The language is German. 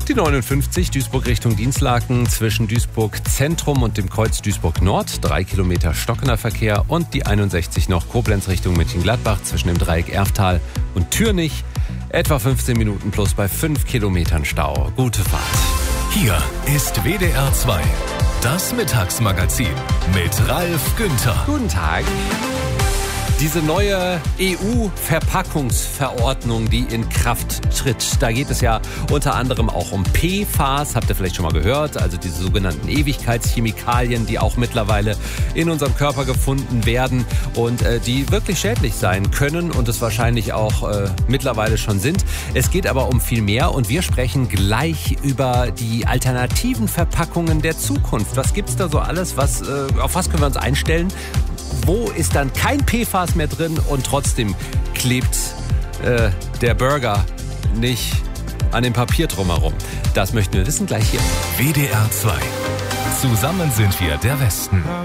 Die 59 Duisburg Richtung Dinslaken zwischen Duisburg Zentrum und dem Kreuz Duisburg Nord. 3 Kilometer stockender Verkehr. Und die 61 noch Koblenz Richtung Mönchengladbach zwischen dem Dreieck Erftal und Türnich. Etwa 15 Minuten plus bei 5 Kilometern Stau. Gute Fahrt. Hier ist WDR 2, das Mittagsmagazin mit Ralf Günther. Guten Tag. Diese neue EU-Verpackungsverordnung, die in Kraft tritt, da geht es ja unter anderem auch um PFAS, habt ihr vielleicht schon mal gehört, also diese sogenannten Ewigkeitschemikalien, die auch mittlerweile in unserem Körper gefunden werden und die wirklich schädlich sein können und es wahrscheinlich auch mittlerweile schon sind. Es geht aber um viel mehr und wir sprechen gleich über die alternativen Verpackungen der Zukunft. Was gibt's da so alles? Auf was können wir uns einstellen? Wo ist dann kein PFAS mehr drin und trotzdem klebt der Burger nicht an dem Papier drumherum? Das möchten wir wissen gleich hier. WDR 2. Zusammen sind wir der Westen.